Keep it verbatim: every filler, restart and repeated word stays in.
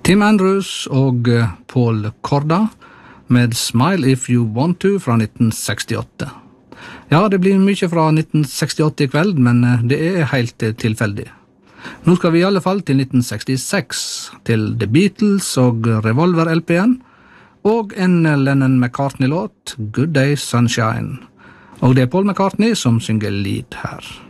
Tim Andrews og Paul Korda med Smile If You Want To fra nitten sekstiåtte. Ja, det blir mye fra nitten sekstiåtte i kveld, men det er helt tilfeldig. Nå skal vi i alle fall til nitten sekstiseks, til The Beatles og Revolver-L P-en, og en Lennon-McCartney-låt, Good Day Sunshine. Og det er Paul McCartney som synger lead her.